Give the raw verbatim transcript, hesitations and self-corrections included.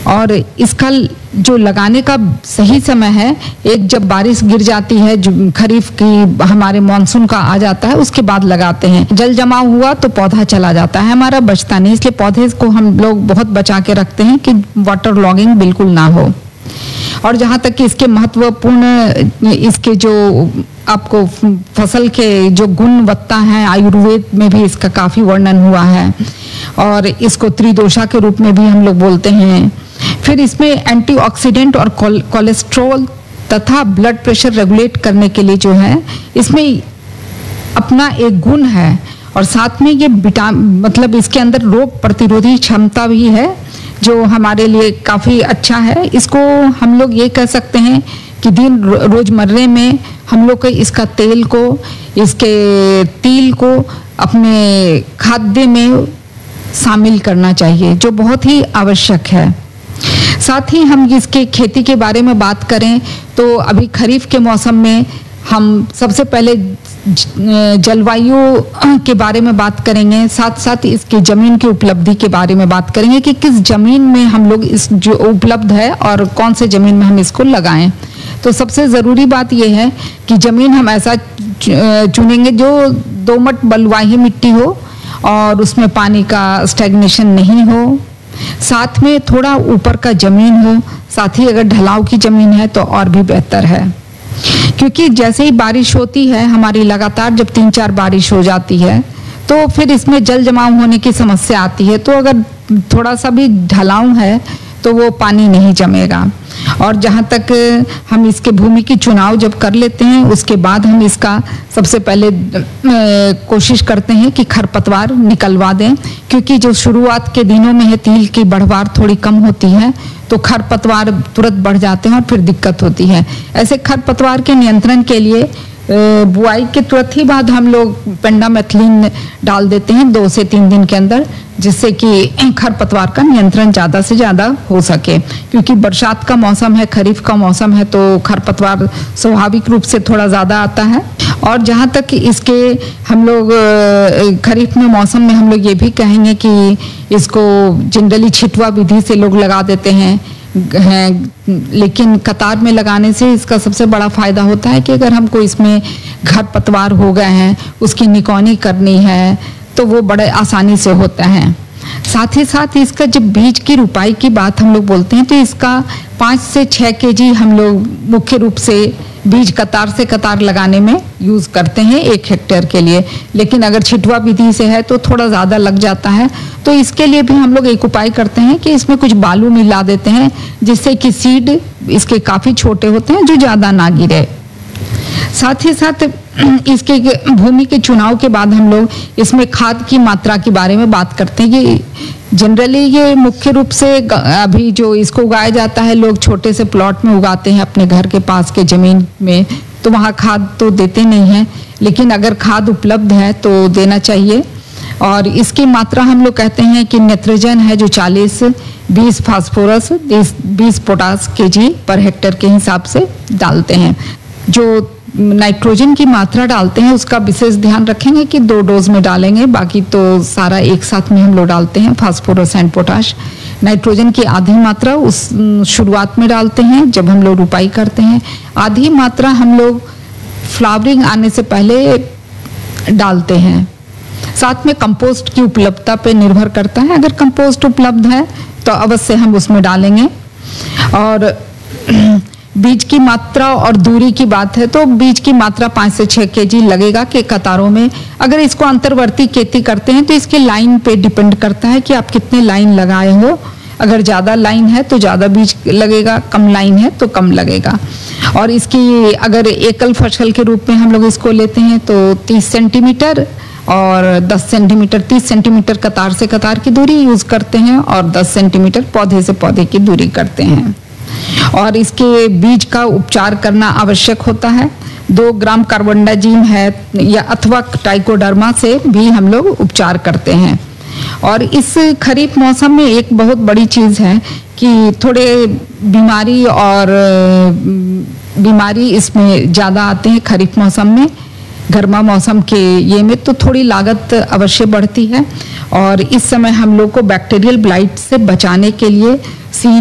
और इसका जो लगाने का सही समय है, एक जब बारिश गिर जाती है, जो खरीफ की हमारे मानसून का आ जाता है, उसके बाद लगाते हैं। जल जमाव हुआ तो पौधा चला जाता है, हमारा बचता नहीं। इसलिए पौधे को हम लोग बहुत बचा के रखते हैं कि वाटर लॉगिंग बिल्कुल ना हो। और जहाँ तक कि इसके महत्वपूर्ण, इसके जो आपको फसल के जो गुणवत्ता है, आयुर्वेद में भी इसका काफी वर्णन हुआ है और इसको त्रिदोषा के रूप में भी हम लोग बोलते हैं। फिर इसमें एंटीऑक्सीडेंट और कोलेस्ट्रॉल तथा ब्लड प्रेशर रेगुलेट करने के लिए जो है, इसमें अपना एक गुण है और साथ में ये विटामिन, मतलब इसके अंदर रोग प्रतिरोधी क्षमता भी है जो हमारे लिए काफ़ी अच्छा है। इसको हम लोग ये कह सकते हैं कि दिन रोजमर्रे में हम लोग को इसका तेल को, इसके तिल को अपने खाद्य में शामिल करना चाहिए, जो बहुत ही आवश्यक है। साथ ही हम इसके खेती के बारे में बात करें तो अभी खरीफ के मौसम में हम सबसे पहले जलवायु के बारे में बात करेंगे, साथ साथ इसकी ज़मीन की उपलब्धि के बारे में बात करेंगे कि किस ज़मीन में हम लोग इस जो उपलब्ध है और कौन से ज़मीन में हम इसको लगाएं। तो सबसे ज़रूरी बात यह है कि ज़मीन हम ऐसा चुनेंगे जो दोमट बलुआही मिट्टी हो और उसमें पानी का स्टैग्नेशन नहीं हो, साथ में थोड़ा ऊपर का ज़मीन हो, साथ ही अगर ढलाव की ज़मीन है तो और भी बेहतर है। क्योंकि जैसे ही बारिश होती है हमारी, लगातार जब तीन चार बारिश हो जाती है तो फिर इसमें जल जमाव होने की समस्या आती है। तो अगर थोड़ा सा भी ढलाव है तो वो पानी नहीं जमेगा। और जहाँ तक हम इसके भूमि की चुनाव जब कर लेते हैं, उसके बाद हम इसका सबसे पहले कोशिश करते हैं कि खरपतवार निकलवा दें, क्योंकि जो शुरुआत के दिनों में है तिल की बढ़वार थोड़ी कम होती है तो खरपतवार तुरंत बढ़ जाते हैं और फिर दिक्कत होती है। ऐसे खरपतवार के नियंत्रण के लिए बुआई के तुरंत ही बाद हम लोग पेंडामेथिलिन डाल देते हैं दो से तीन दिन के अंदर, जिससे कि खरपतवार का नियंत्रण ज़्यादा से ज़्यादा हो सके। क्योंकि बरसात का मौसम है, खरीफ का मौसम है, तो खरपतवार स्वाभाविक रूप से थोड़ा ज़्यादा आता है। और जहाँ तक इसके हम लोग खरीफ में मौसम में हम लोग ये भी कहेंगे कि इसको जनरली छिटवा विधि से लोग लगा देते हैं हैं, लेकिन कतार में लगाने से इसका सबसे बड़ा फायदा होता है कि अगर हमको इसमें खरपतवार हो गए हैं, उसकी निकौनी करनी है तो वो बड़े आसानी से होता है। साथ ही साथ इसका जब बीज की रुपाई की बात हम लोग बोलते हैं तो इसका पाँच से छः केजी हम लोग मुख्य रूप से बीज कतार से कतार लगाने में यूज़ करते हैं एक हेक्टेयर के लिए। लेकिन अगर छिटवा विधि से है तो थोड़ा ज़्यादा लग जाता है। तो इसके लिए भी हम लोग एक उपाय करते हैं कि इसमें कुछ बालू मिला देते हैं, जिससे कि सीड इसके काफ़ी छोटे होते हैं जो ज़्यादा ना गिरे। साथ ही साथ इसके भूमि के चुनाव के बाद हम लोग इसमें खाद की मात्रा के बारे में बात करते हैं कि जनरली ये मुख्य रूप से अभी जो इसको उगाया जाता है, लोग छोटे से प्लॉट में उगाते हैं अपने घर के पास के ज़मीन में, तो वहाँ खाद तो देते नहीं हैं, लेकिन अगर खाद उपलब्ध है तो देना चाहिए। और इसकी मात्रा हम लोग कहते हैं कि नाइट्रोजन है जो चालीस, बीस फास्फोरस, बीस पोटास केजी पर हेक्टेयर के हिसाब से डालते हैं। जो नाइट्रोजन की मात्रा डालते हैं उसका विशेष ध्यान रखेंगे कि दो डोज में डालेंगे, बाकी तो सारा एक साथ में हम लोग डालते हैं फास्फोरस एंड पोटाश। नाइट्रोजन की आधी मात्रा उस शुरुआत में डालते हैं जब हम लोग रुपाई करते हैं, आधी मात्रा हम लोग फ्लावरिंग आने से पहले डालते हैं। साथ में कंपोस्ट की उपलब्धता पे निर्भर करता है, अगर कंपोस्ट उपलब्ध है तो अवश्य हम उसमें डालेंगे। और बीज की मात्रा और दूरी की बात है तो बीज की मात्रा पाँच से छः केजी लगेगा कि कतारों में। अगर इसको अंतर्वर्ती खेती करते हैं तो इसके लाइन पे डिपेंड करता है कि आप कितने लाइन लगाए हो। अगर ज़्यादा लाइन है तो ज़्यादा बीज लगेगा, कम लाइन है तो कम लगेगा। और इसकी अगर एकल फसल के रूप में हम लोग इसको लेते हैं तो तीस सेंटीमीटर और दस सेंटीमीटर, तीस सेंटीमीटर कतार से कतार की दूरी यूज़ करते हैं और दस सेंटीमीटर पौधे से पौधे की दूरी करते हैं। और इसके बीज का उपचार करना आवश्यक होता है। दो ग्राम कार्बोंडाजिम है या अथवा ट्राइकोडर्मा से भी हम लोग उपचार करते हैं। और इस खरीफ मौसम में एक बहुत बड़ी चीज़ है कि थोड़े बीमारी और बीमारी इसमें ज़्यादा आते हैं खरीफ मौसम में। गर्मा मौसम के ये में तो थोड़ी लागत अवश्य बढ़ती है और इस समय हम लोग को बैक्टीरियल ब्लाइट से बचाने के लिए सी